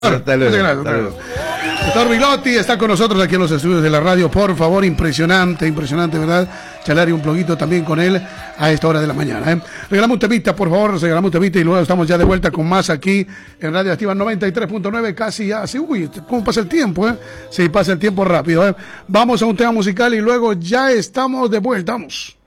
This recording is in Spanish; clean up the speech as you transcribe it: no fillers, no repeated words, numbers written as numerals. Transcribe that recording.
Hasta luego. Muchas gracias. Doctor Vilotti está con nosotros aquí en los estudios de la radio. Por favor, impresionante, ¿verdad? Charlar un poquito también con él a esta hora de la mañana. Regalamos un temita, por favor, regalamos un temita y luego estamos ya de vuelta con más aquí en Radio Activa 93.9, casi ya. Sí, uy, ¿cómo pasa el tiempo? Sí, pasa el tiempo rápido. Vamos a un tema musical y luego ya estamos de vuelta. Vamos.